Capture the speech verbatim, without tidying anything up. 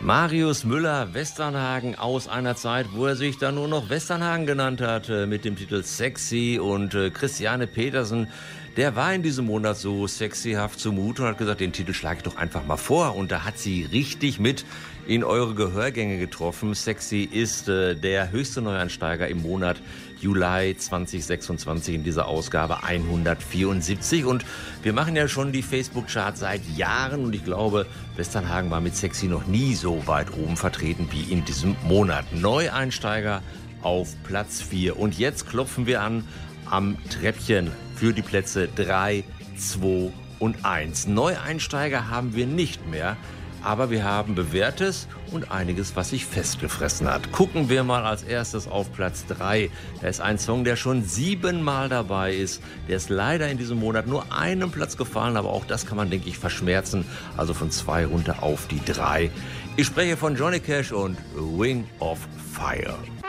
Marius Müller, Westernhagen, aus einer Zeit, wo er sich dann nur noch Westernhagen genannt hat, mit dem Titel Sexy. Und äh, Christiane Petersen, der war in diesem Monat so sexyhaft zumute und hat gesagt, den Titel schlage ich doch einfach mal vor. Und da hat sie richtig mit in eure Gehörgänge getroffen. Sexy ist äh, der höchste Neuansteiger im Monat Juli zweitausendsechsundzwanzig in dieser Ausgabe hundertvierundsiebzig. Und wir machen ja schon die Facebook-Charts seit Jahren und ich glaube, Westernhagen war mit Sexy noch nie so weit oben vertreten wie in diesem Monat. Neueinsteiger auf Platz vier. Und jetzt klopfen wir an am Treppchen für die Plätze drei, zwei und eins. Neueinsteiger haben wir nicht mehr, aber wir haben Bewährtes und einiges, was sich festgefressen hat. Gucken wir mal als erstes auf Platz drei. Da ist ein Song, der schon siebenmal dabei ist. Der ist leider in diesem Monat nur einen Platz gefallen, aber auch das kann man, denke ich, verschmerzen. Also von zwei runter auf die drei. Ich spreche von Johnny Cash und Ring of Fire.